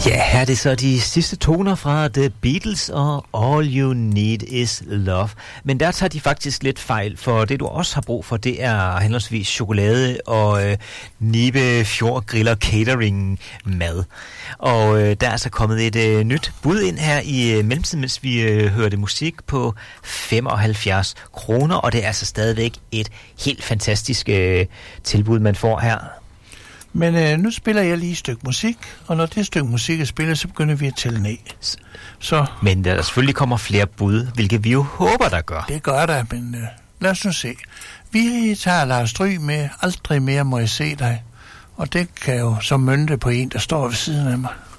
Ja, her er det så de sidste toner fra The Beatles og All You Need Is Love. Men der tager de faktisk lidt fejl, for det du også har brug for, det er henholdsvis chokolade og Nibe Fjord Griller Catering mad. Og der er altså kommet et nyt bud ind her i mellemtiden, mens vi hørte musik på 75 kroner, og det er altså stadigvæk et helt fantastisk tilbud, man får her. Men nu spiller jeg lige et stykke musik, og når det stykke musik er spillet, så begynder vi at tælle ned. Så, men der selvfølgelig kommer flere bud, hvilket vi jo håber, der gør. Det gør der, men lad os nu se. Vi tager Lars Stryg med Aldrig mere må jeg se dig, og det kan jo så mønte på en, der står ved siden af mig.